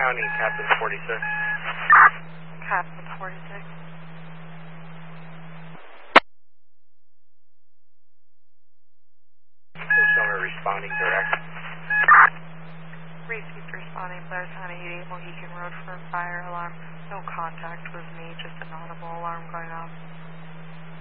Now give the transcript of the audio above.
County, Captain 46. Captain 46. Someone responding direct. Repeat responding, Blair County 88 Mohican Road for a fire alarm. No contact with me, just an audible alarm going off.